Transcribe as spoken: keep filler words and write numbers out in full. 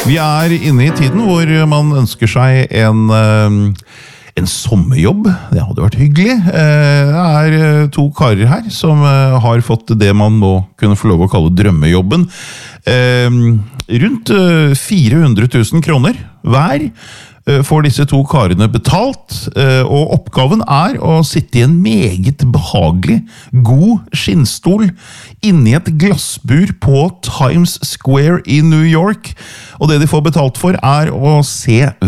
Vi er inne i tiden hvor man ønsker seg en, en sommerjobb. Det hadde vært hyggelig. Det er to karer her som har fått det man må kunne få lov å kalle drømmejobben. Rundt fire hundre tusen kroner hver får disse to karene betalt, og oppgaven er å sitte i en meget behagelig, god skinnstol inne i et glassbur på Times Square i New York, og det de får betalt for er å se